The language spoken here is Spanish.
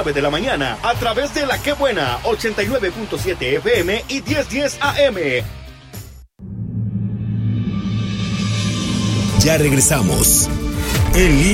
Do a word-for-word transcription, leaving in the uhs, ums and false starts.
nueve de la mañana a través de La Que Buena ochenta y nueve punto siete F M y diez diez A M. Ya regresamos. En